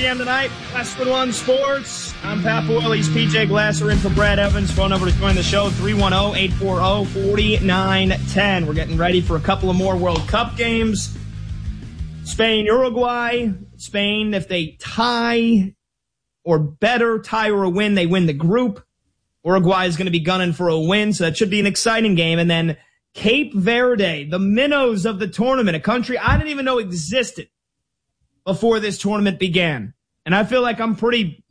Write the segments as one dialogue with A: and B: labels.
A: BetMGM tonight. Westwood One Sports. I'm Pat Boyle. He's PJ Glasser in for Brad Evans. Phone number to join the show, 310-840-4910. We're getting ready for a couple of more World Cup games. Spain, Uruguay. Spain, if they tie or better, tie or a win, they win the group. Uruguay is going to be gunning for a win, so that should be an exciting game. And then Cape Verde, the minnows of the tournament, a country I didn't even know existed before this tournament began. And I feel like I'm pretty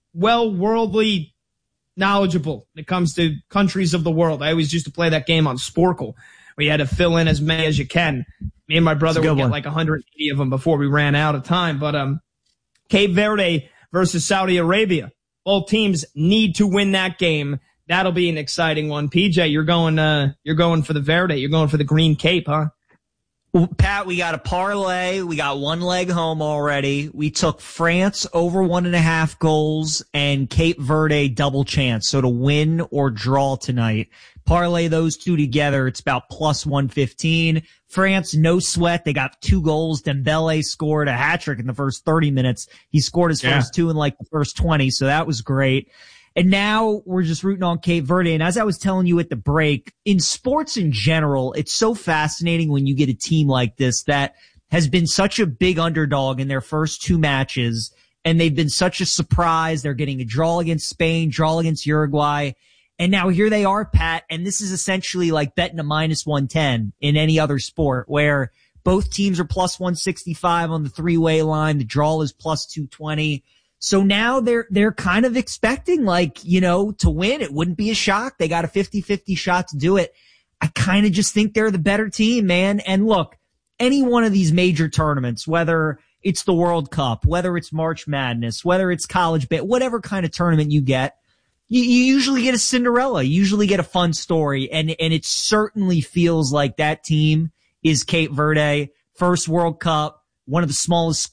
A: worldly knowledgeable when it comes to countries of the world. I always used to play that game on Sporkle, where you had to fill in as many as you can. Me and my brother would get like 180 of them before we ran out of time. But Cape Verde versus Saudi Arabia. Both teams need to win that game. That'll be an exciting one. PJ, you're going for the Verde. You're going for the Green Cape, huh?
B: Well, Pat, we got a parlay. We got one leg home already. We took France over 1.5 goals and Cape Verde double chance. So to win or draw tonight. Parlay those two together, it's about plus 115. France, no sweat. They got 2 goals. Dembele scored a hat trick in the first 30 minutes. He scored his first 2 in like the first 20, so that was great. And now we're just rooting on Cape Verde. And as I was telling you at the break, in sports in general, it's so fascinating when you get a team like this that has been such a big underdog in their first 2 matches, and they've been such a surprise. They're getting a draw against Spain, draw against Uruguay. And now here they are, Pat, and this is essentially like betting a minus 110 in any other sport where both teams are plus 165 on the 3-way line. The draw is plus 220. So now they're kind of expecting to win. It wouldn't be a shock. They got a 50-50 shot to do it. I kind of just think they're the better team, man. And look, any one of these major tournaments, whether it's the World Cup, whether it's March Madness, whether it's college, whatever kind of tournament you get, you usually get a Cinderella. You usually get a fun story. And it certainly feels like that team is Cape Verde, first World Cup. One of the smallest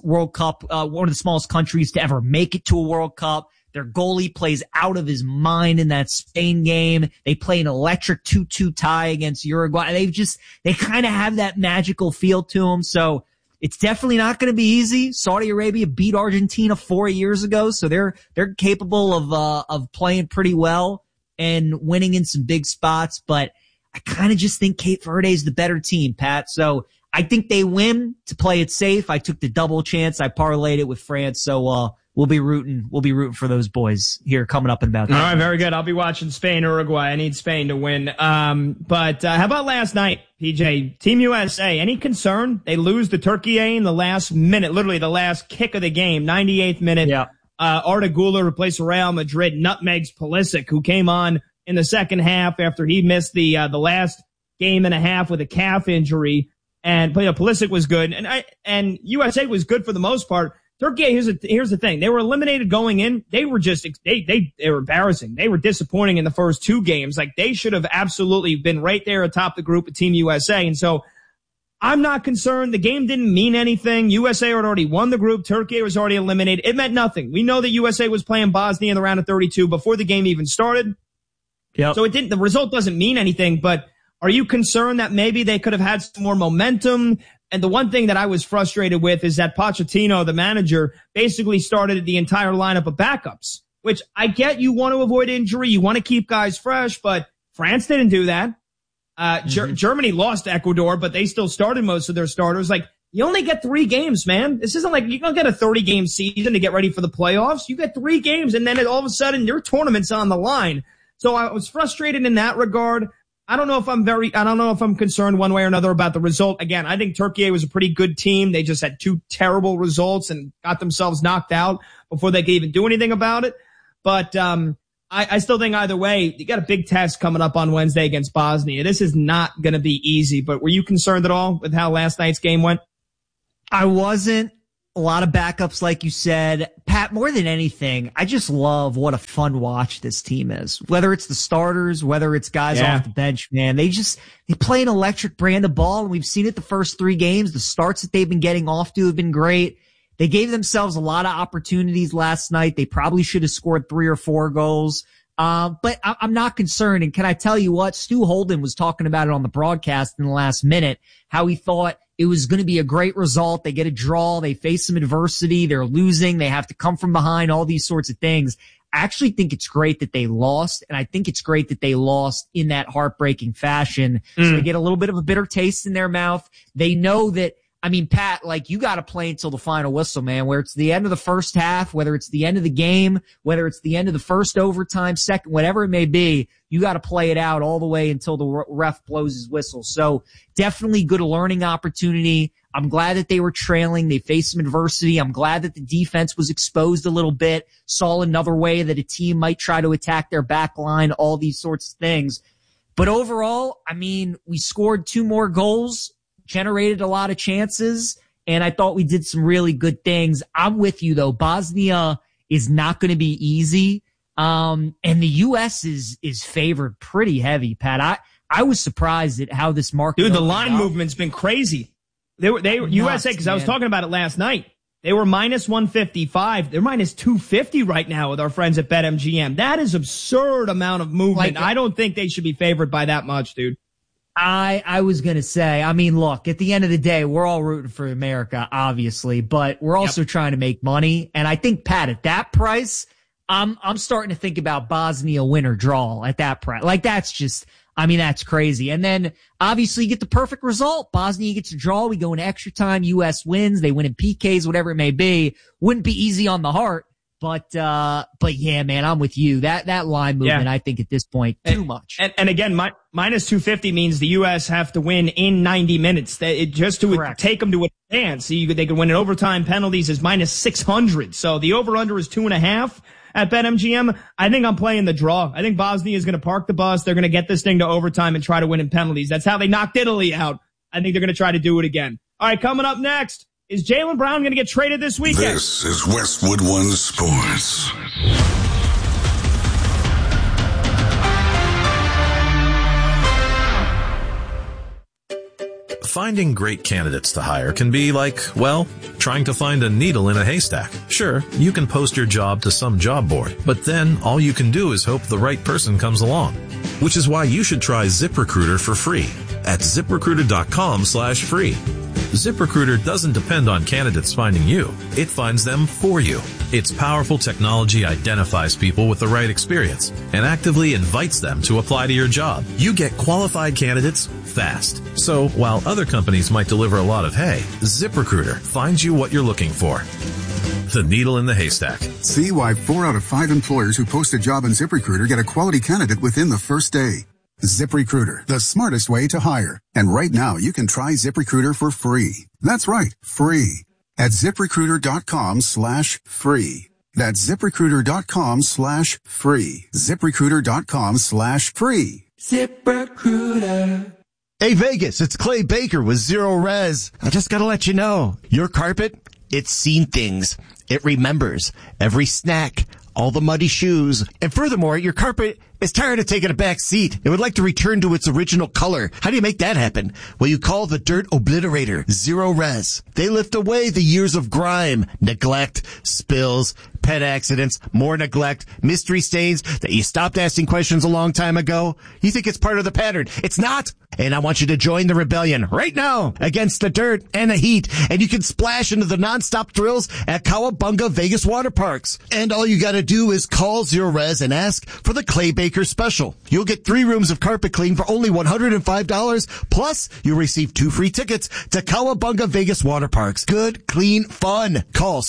B: countries to ever make it to a World Cup. Their goalie plays out of his mind in that Spain game. They play an electric 2-2 tie against Uruguay. They kind of have that magical feel to them. So it's definitely not going to be easy. Saudi Arabia beat Argentina 4 years ago. So they're capable of playing pretty well and winning in some big spots. But I kind of just think Cape Verde is the better team, Pat. So I think they win to play it safe. I took the double chance. I parlayed it with France. So, we'll be rooting for those boys here coming up in about 10
A: minutes. All right.
B: minutes.
A: Very good. I'll be watching Spain, Uruguay. I need Spain to win. But how about last night, PJ? Team USA, any concern? They lose to Turkey in the last minute, literally the last kick of the game, 98th minute.
B: Yeah.
A: Arda Güler replaced Real Madrid, nutmegs Pulisic, who came on in the second half after he missed the last game and a half with a calf injury. And Pulisic was good, and USA was good for the most part. Turkey, here's the thing: they were eliminated going in. They were they were embarrassing. They were disappointing in the first 2 games. Like, they should have absolutely been right there atop the group with Team USA. And so I'm not concerned. The game didn't mean anything. USA had already won the group. Turkey was already eliminated. It meant nothing. We know that USA was playing Bosnia in the round of 32 before the game even started.
B: Yeah.
A: So the result doesn't mean anything, but are you concerned that maybe they could have had some more momentum? And the one thing that I was frustrated with is that Pochettino, the manager, basically started the entire lineup of backups, which I get. You want to avoid injury. You want to keep guys fresh, but France didn't do that. Germany lost to Ecuador, but they still started most of their starters. Like, you only get 3 games, man. This isn't like you don't get a 30-game season to get ready for the playoffs. You get 3 games, and then all of a sudden your tournament's on the line. So I was frustrated in that regard. I don't know if I'm concerned one way or another about the result. Again, I think Turkey was a pretty good team. They just had 2 terrible results and got themselves knocked out before they could even do anything about it. But I still think either way, you got a big test coming up on Wednesday against Bosnia. This is not going to be easy. But were you concerned at all with how last night's game went?
B: I wasn't. A lot of backups, like you said. Pat, more than anything, I just love what a fun watch this team is. Whether it's the starters, whether it's guys off the bench, man, they play an electric brand of ball, and we've seen it the first 3 games. The starts that they've been getting off to have been great. They gave themselves a lot of opportunities last night. They probably should have scored 3 or 4 goals. But I'm not concerned. And can I tell you what? Stu Holden was talking about it on the broadcast in the last minute, how he thought it was going to be a great result. They get a draw. They face some adversity. They're losing. They have to come from behind, all these sorts of things. I actually think it's great that they lost, and I think it's great that they lost in that heartbreaking fashion. So they get a little bit of a bitter taste in their mouth. They know that, I mean, Pat, like, you got to play until the final whistle, man, where it's the end of the first half, whether it's the end of the game, whether it's the end of the first overtime, second, whatever it may be, you got to play it out all the way until the ref blows his whistle. So definitely good learning opportunity. I'm glad that they were trailing. They faced some adversity. I'm glad that the defense was exposed a little bit, saw another way that a team might try to attack their back line, all these sorts of things. But overall, I mean, we scored 2 more goals, generated a lot of chances, and I thought we did some really good things. I'm with you, though. Bosnia is not going to be easy. And the U.S. is favored pretty heavy, Pat. I was surprised at how this market.
A: Dude, the line movement's been crazy. They were USA, because I was talking about it last night. They were minus 155. They're minus 250 right now with our friends at BetMGM. That is absurd amount of movement. I don't think they should be favored by that much, dude.
B: I was going to say, I mean, look, at the end of the day, we're all rooting for America, obviously, but we're also trying to make money. And I think, Pat, at that price, I'm starting to think about Bosnia win or draw at that price. Like, that's just, I mean, that's crazy. And then obviously you get the perfect result. Bosnia gets a draw. We go into extra time. U.S. wins. They win in PKs, whatever it may be. Wouldn't be easy on the heart. But yeah, man, I'm with you. That line movement, I think at this point, too much.
A: And again, minus 250 means the U.S. have to win in 90 minutes. Just to take them to advance. They could win in overtime. Penalties is minus 600. So the over-under is 2.5 at BetMGM. I think I'm playing the draw. I think Bosnia is going to park the bus. They're going to get this thing to overtime and try to win in penalties. That's how they knocked Italy out. I think they're going to try to do it again. All right, coming up next. Is Jaylen Brown going to get traded this weekend?
C: This is Westwood One Sports.
D: Finding great candidates to hire can be like, well, trying to find a needle in a haystack. Sure, you can post your job to some job board, but then all you can do is hope the right person comes along. Which is why you should try ZipRecruiter for free at ZipRecruiter.com/free. ZipRecruiter doesn't depend on candidates finding you. It finds them for you. Its powerful technology identifies people with the right experience and actively invites them to apply to your job. You get qualified candidates fast. So while other companies might deliver a lot of hay, ZipRecruiter finds you what you're looking for. The needle in the haystack.
E: See why 4 out of 5 employers who post a job on ZipRecruiter get a quality candidate within the first day. ZipRecruiter, the smartest way to hire. And right now, you can try ZipRecruiter for free. That's right, free. At ZipRecruiter.com/free. That's ZipRecruiter.com/free. ZipRecruiter.com/free.
F: ZipRecruiter. Hey Vegas, it's Clay Baker with Zero Res. I just gotta let you know, your carpet, it's seen things. It remembers every snack, all the muddy shoes, and furthermore, your carpet is tired of taking a back seat. It would like to return to its original color. How do you make that happen? Well, you call the Dirt Obliterator Zero Res. They lift away the years of grime, neglect, spills, pet accidents, more neglect, mystery stains that you stopped asking questions a long time ago. You think it's part of the pattern. It's not. And I want you to join the rebellion right now against the dirt and the heat. And you can splash into the nonstop thrills at Cowabunga Vegas Water Parks. And all you gotta do is call Zero Res and ask for the Clay Baker special. You'll get 3 rooms of carpet clean for only $105. Plus, you'll receive 2 free tickets to Cowabunga Vegas Water Parks. Good, clean fun. Call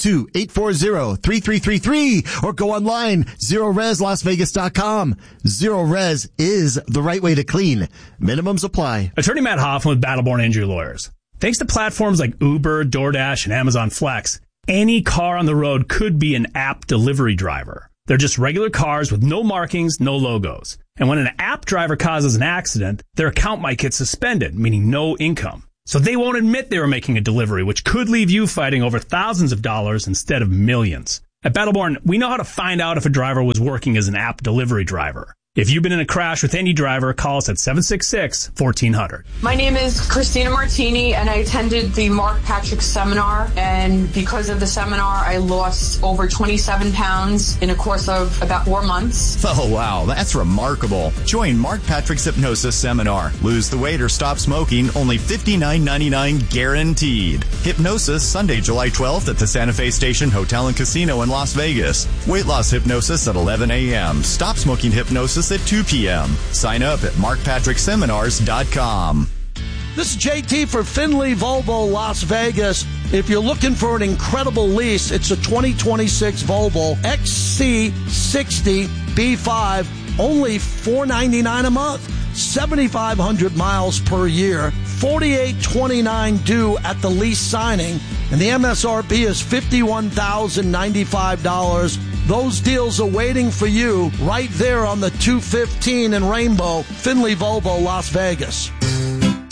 F: 702-840-3333 or go online, ZeroResLasVegas.com. Zero Res is the right way to clean. Minimums apply.
G: Attorney Matt Hoffman with Battleborn Injury Lawyers. Thanks to platforms like Uber, DoorDash, and Amazon Flex, any car on the road could be an app delivery driver. They're just regular cars with no markings, no logos. And when an app driver causes an accident, their account might get suspended, meaning no income. So they won't admit they were making a delivery, which could leave you fighting over thousands of dollars instead of millions. At Battleborn, we know how to find out if a driver was working as an app delivery driver. If you've been in a crash with any driver, call us at 766-1400.
H: My name is Christina Martini, and I attended the Mark Patrick seminar. And because of the seminar, I lost over 27 pounds in a course of about 4 months.
I: Oh, wow. That's remarkable. Join Mark Patrick's Hypnosis Seminar. Lose the weight or stop smoking, only $59.99 guaranteed. Hypnosis, Sunday, July 12th at the Santa Fe Station Hotel and Casino in Las Vegas. Weight loss hypnosis at 11 a.m. Stop smoking hypnosis at 2 p.m. Sign up at markpatrickseminars.com.
J: This is JT for Findlay Volvo Las Vegas. If you're looking for an incredible lease, it's a 2026 Volvo XC60 B5, only $499 a month, 7,500 miles per year, $48.29 due at the lease signing, and the MSRP is $51,095. Those deals are waiting for you right there on the 215 in Rainbow, Findlay Volvo, Las Vegas.